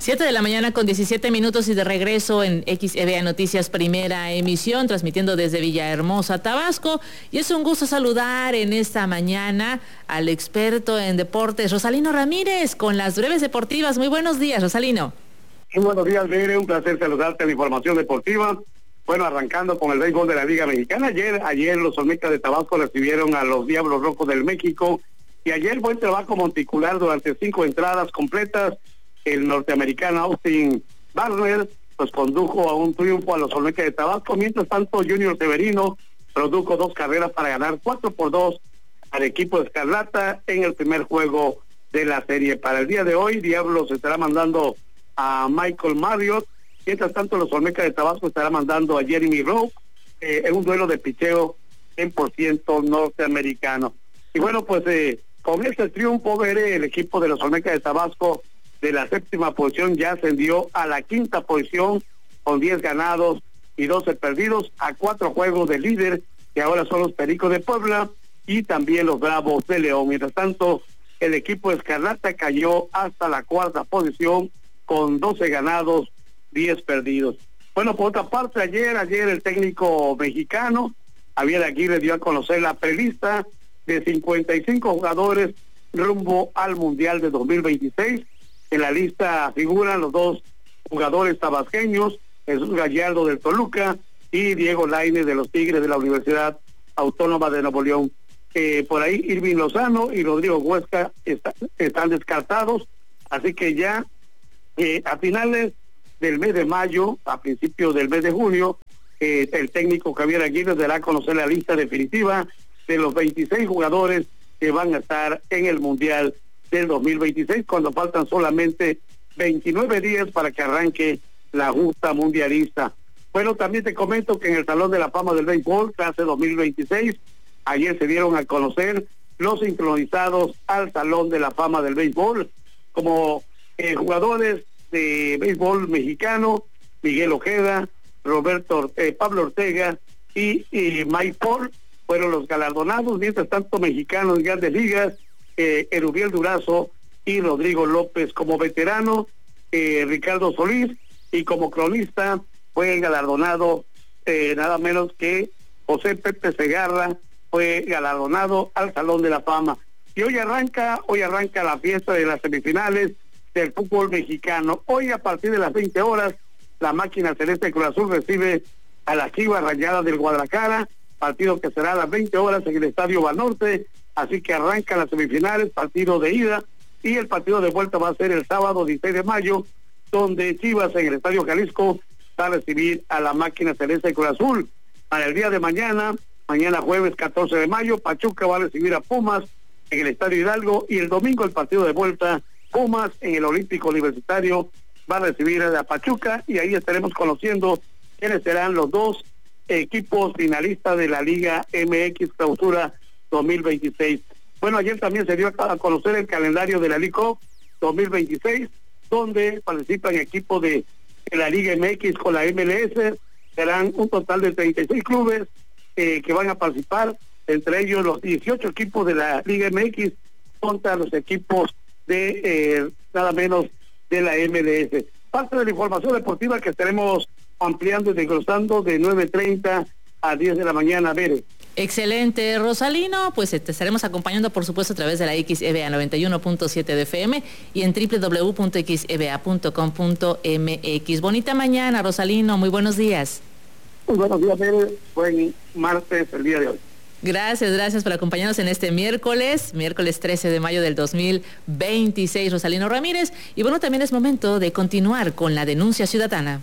7 de la mañana con 17 minutos y de regreso en XEVA Noticias Primera Emisión, transmitiendo desde Villahermosa, Tabasco. Y es un gusto saludar en esta mañana al experto en deportes, Rosalino Ramírez, con las breves deportivas. Muy buenos días, Rosalino. Muy buenos días, Bere. Un placer saludarte en la información deportiva. Bueno, arrancando con el béisbol de la Liga Mexicana. Ayer los Olmecas de Tabasco recibieron a los Diablos Rojos del México. Y ayer buen trabajo monticular durante 5 entradas completas. El norteamericano Austin Barner pues condujo a un triunfo a los Olmecas de Tabasco. Mientras tanto, Junior Severino produjo 2 carreras para ganar 4-2 al equipo de Escarlata en el primer juego de la serie. Para el día de hoy, Diablos estará mandando a Michael Marriott. Mientras tanto, los Olmecas de Tabasco estará mandando a Jeremy Rowe en un duelo de picheo 100% norteamericano. Y bueno, pues con este triunfo, Veré, el equipo de los Olmecas de Tabasco de la 7ª posición ya ascendió a la 5ª posición con 10 ganados y 12 perdidos, a 4 juegos de líder, que ahora son los Pericos de Puebla y también los Bravos de León. Mientras tanto, el equipo Escarlata cayó hasta la 4ª posición con 12 ganados, 10 perdidos. Bueno, por otra parte, ayer el técnico mexicano Javier Aguirre dio a conocer la prelista de 55 jugadores rumbo al Mundial de 2026. En la lista figuran los 2 jugadores tabasqueños, Jesús Gallardo del Toluca y Diego Lainez de los Tigres de la Universidad Autónoma de Nuevo León. Por ahí Irving Lozano y Rodrigo Huesca están descartados, así que ya a finales del mes de mayo, a principios del mes de junio, el técnico Javier Aguirre dará a conocer la lista definitiva de los 26 jugadores que van a estar en el Mundial del 2026, cuando faltan solamente 29 días para que arranque la justa mundialista. Bueno, también te comento que en el Salón de la Fama del Béisbol, clase 2026, ayer se dieron a conocer los sincronizados al Salón de la Fama del Béisbol, como jugadores de béisbol mexicano, Miguel Ojeda, Pablo Ortega y Mike Paul fueron los galardonados. Mientras tanto, mexicanos en Grandes Ligas, Erubiel Durazo y Rodrigo López. Como veterano, Ricardo Solís, y como cronista fue galardonado nada menos que José Pepe Segarra, fue galardonado al Salón de la Fama. Y hoy arranca la fiesta de las semifinales del fútbol mexicano. Hoy a partir de las 20 horas, la máquina celeste Cruz Azul recibe a las Chivas Rayadas del Guadalajara, partido que será a las 20 horas en el Estadio Banorte. Así que arrancan las semifinales, partido de ida, y el partido de vuelta va a ser el sábado 16 de mayo, donde Chivas en el Estadio Jalisco va a recibir a la máquina celeste Cruz Azul. Para el día de mañana jueves 14 de mayo, Pachuca va a recibir a Pumas en el Estadio Hidalgo, y el domingo el partido de vuelta, Pumas en el Olímpico Universitario va a recibir a la Pachuca, y ahí estaremos conociendo quiénes serán los 2 equipos finalistas de la Liga MX Clausura 2026. Bueno, ayer también se dio a conocer el calendario de la Liga 2026, donde participan equipos de la Liga MX con la MLS. Serán un total de 36 clubes que van a participar, entre ellos los 18 equipos de la Liga MX contra los equipos de nada menos de la MLS. Parte de la información deportiva que estaremos ampliando y desglosando de 9:30 a 10 de la mañana, Bere. Excelente, Rosalino, pues te estaremos acompañando por supuesto a través de la XEVA 91.7 de FM y en www.xeva.com.mx. Bonita mañana, Rosalino, muy buenos días. Muy buenos días, Bere. Buen martes el día de hoy. Gracias por acompañarnos en este miércoles 13 de mayo del 2026, Rosalino Ramírez. Y bueno, también es momento de continuar con la denuncia ciudadana.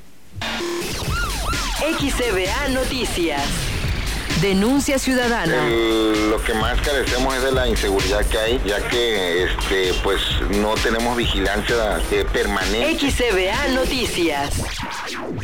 XEVA Noticias. Denuncia ciudadana. Lo que más carecemos es de la inseguridad que hay, ya que pues no tenemos vigilancia permanente. XEVA Noticias.